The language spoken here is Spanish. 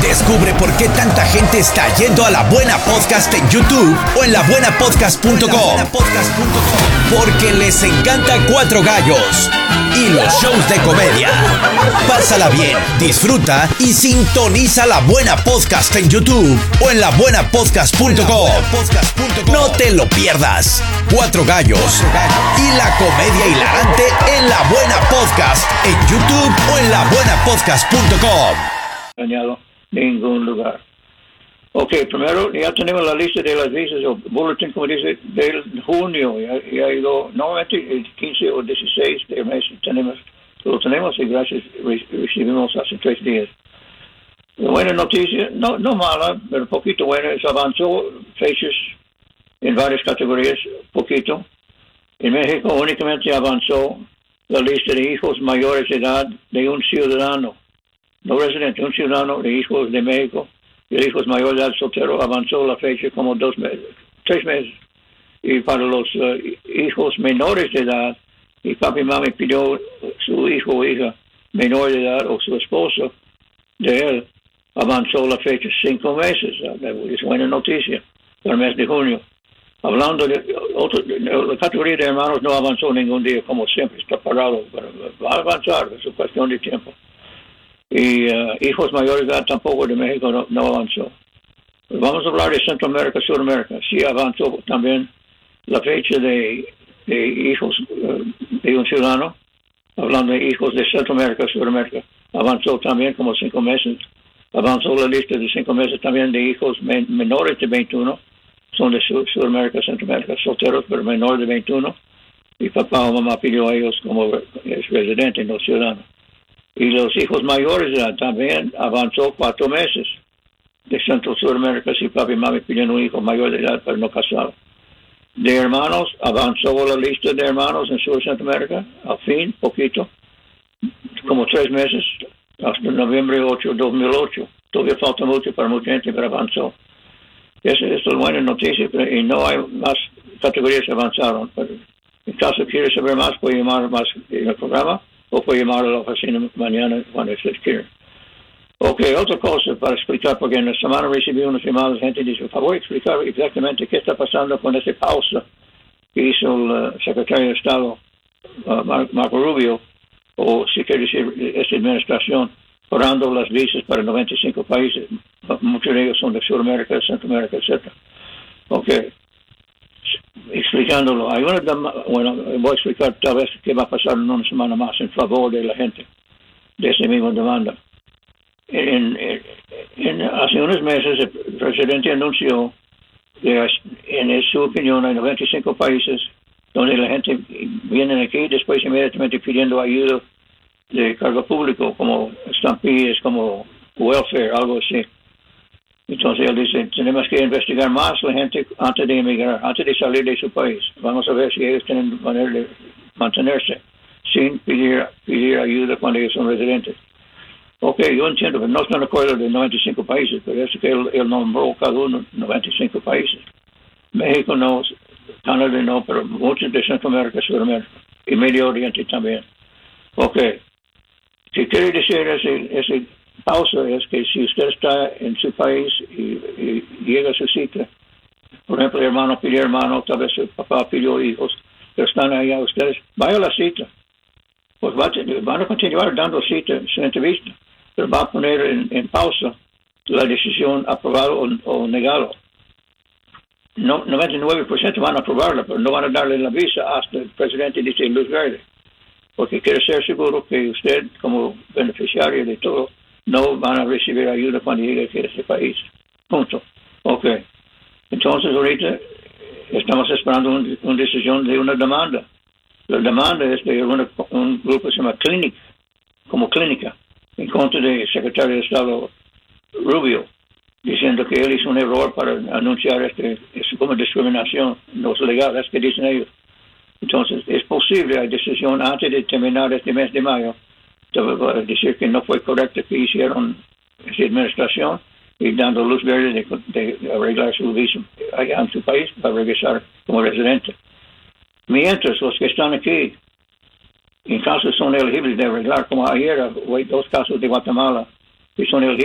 Descubre por qué tanta gente está yendo a La Buena Podcast en YouTube o en labuenapodcast.com. Porque les encanta Cuatro Gallos y los shows de comedia. Pásala bien, disfruta y sintoniza La Buena Podcast en YouTube o en labuenapodcast.com. No te lo pierdas. Cuatro Gallos y la comedia hilarante en La Buena Podcast en YouTube o en labuenapodcast.com. Añado ningún lugar. Ok, primero ya tenemos la lista de las visas, o boletín, como dice, del junio. Ya ha ido, normalmente el 15 o 16 de mes lo tenemos y gracias recibimos hace 3 días. Buena noticia, no mala, pero poquito buena, es avanzó fechas en varias categorías, poquito. En México únicamente avanzó la lista de hijos mayores de edad de un ciudadano, no residente, un ciudadano de hijos de México, y hijos mayores de edad soltero avanzó la fecha como 3 meses. Y para los hijos menores de edad, y papi y mami pidió su hijo o hija menor de edad o su esposo de él, avanzó la fecha 5 meses. Es buena noticia para el mes de junio. Hablando de la categoría de hermanos, no avanzó ningún día, como siempre, está parado, pero va a avanzar, es una cuestión de tiempo. Y hijos mayores de edad tampoco de México no avanzó. Vamos a hablar de Centroamérica, Sudamérica. Sí avanzó también la fecha de hijos de un ciudadano, hablando de hijos de Centroamérica, Sudamérica. Avanzó también como 5 meses. Avanzó la lista de 5 meses también de hijos menores de 21. Son de Sudamérica, Centroamérica, solteros, pero menores de 21. Y papá o mamá pidió a ellos como residente, no ciudadano. Y los hijos mayores de edad también avanzó 4 meses. De Centro Sudamérica, sí, papi y mami pidieron un hijo mayor de edad, pero no casado. De hermanos, avanzó la lista de hermanos en Sur Centroamérica, al fin, poquito, como 3 meses, hasta noviembre 8, 2008. Todavía falta mucho para mucha gente, pero avanzó. Esa es la buena noticia, y no hay más categorías que avanzaron. Pero en caso quiere saber más, puede llamar más en el programa o puede llamar a la oficina mañana cuando ustedes quieran. Ok, otra cosa para explicar, porque en la semana recibí unas llamadas de gente y dice, por favor, explicar exactamente qué está pasando con esa pausa que hizo el secretario de Estado, Marco Rubio, o si quiere decir, esta administración, parando las visas para 95 países. Muchos de ellos son de Sudamérica, Centroamérica, etc. Ok, explicándolo. Voy a explicar tal vez qué va a pasar en una semana más en favor de la gente de esa misma demanda. Hace unos meses el presidente anunció que en su opinión hay 95 países donde la gente viene aquí y después inmediatamente pidiendo ayuda de cargo público, como estampillas, como welfare, algo así. Entonces él dice, tenemos que investigar más la gente antes de emigrar, antes de salir de su país. Vamos a ver si ellos tienen manera de mantenerse sin pedir ayuda cuando ellos son residentes. Ok, yo entiendo, pero no estoy de acuerdo de 95 países, pero es que él nombró cada uno 95 países. México no, Canadá no, pero muchos de Centroamérica, Sudamérica y Medio Oriente también. Ok, ¿qué quiere decir ese pausa? Es que si usted está en su país y llega a su cita, por ejemplo, el hermano pidió hermano, tal vez el papá pidió hijos, pero están allá ustedes, vaya a la cita. Pues van a continuar dando cita, su entrevista, pero va a poner en pausa la decisión aprobado o negado. 99% van a aprobarla, pero no van a darle la visa hasta el presidente dice luz verde, porque quiere ser seguro que usted, como beneficiario de todo, no van a recibir ayuda cuando llegue aquí a este país. Punto. Ok. Entonces ahorita estamos esperando una decisión de una demanda. La demanda es de un grupo que se llama Clínica, en contra del secretario de Estado Rubio, diciendo que él hizo un error para anunciar esto como discriminación. No es legal, es que dicen ellos. Entonces, es posible, hay decisión antes de terminar este mes de mayo, de decir que no fue correcto que hicieron esa administración y dando luz verde de arreglar su visa allá en su país para regresar como residente. Mientras los que están aquí, en casos son elegibles de arreglar, como ayer, hay 2 casos de Guatemala que son elegibles